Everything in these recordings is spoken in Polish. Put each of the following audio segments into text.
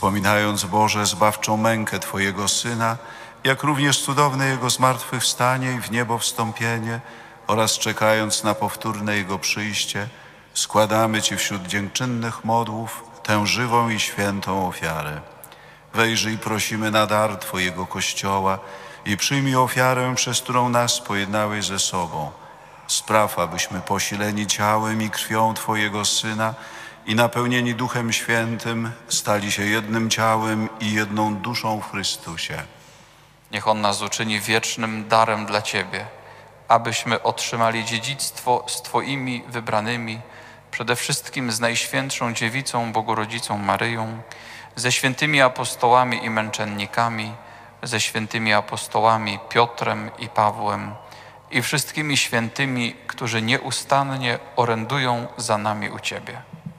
Wspominając, Boże, zbawczą mękę Twojego Syna, jak również cudowne Jego zmartwychwstanie i w niebo wstąpienie oraz czekając na powtórne Jego przyjście, składamy Ci wśród dziękczynnych modłów tę żywą i świętą ofiarę. Wejrzyj, prosimy, na dar Twojego Kościoła i przyjmij ofiarę, przez którą nas pojednałeś ze sobą. Spraw, abyśmy posileni ciałem i krwią Twojego Syna i napełnieni Duchem Świętym stali się jednym ciałem i jedną duszą w Chrystusie. Niech On nas uczyni wiecznym darem dla Ciebie, abyśmy otrzymali dziedzictwo z Twoimi wybranymi, przede wszystkim z Najświętszą Dziewicą Bogorodzicą Maryją, ze świętymi apostołami i męczennikami, ze świętymi apostołami Piotrem i Pawłem i wszystkimi świętymi, którzy nieustannie orędują za nami u Ciebie.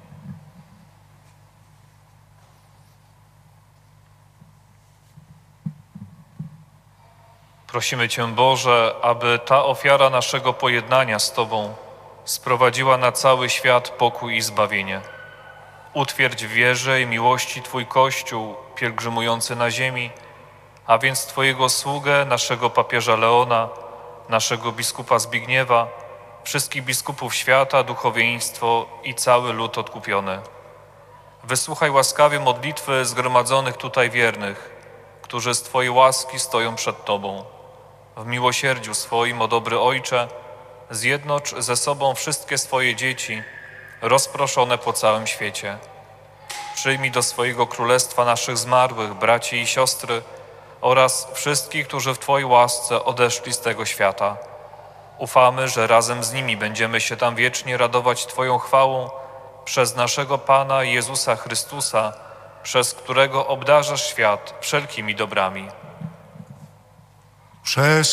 Prosimy Cię, Boże, aby ta ofiara naszego pojednania z Tobą sprowadziła na cały świat pokój i zbawienie. Utwierdź w wierze i miłości Twój Kościół pielgrzymujący na ziemi, a więc Twojego sługę, naszego papieża Leona, naszego biskupa Zbigniewa, wszystkich biskupów świata, duchowieństwo i cały lud odkupiony. Wysłuchaj łaskawie modlitwy zgromadzonych tutaj wiernych, którzy z Twojej łaski stoją przed Tobą. W miłosierdziu swoim, o dobry Ojcze, zjednocz ze sobą wszystkie swoje dzieci, rozproszone po całym świecie. Przyjmij do swojego królestwa naszych zmarłych braci i siostry oraz wszystkich, którzy w Twojej łasce odeszli z tego świata. Ufamy, że razem z nimi będziemy się tam wiecznie radować Twoją chwałą przez naszego Pana Jezusa Chrystusa, przez którego obdarzasz świat wszelkimi dobrami. Przez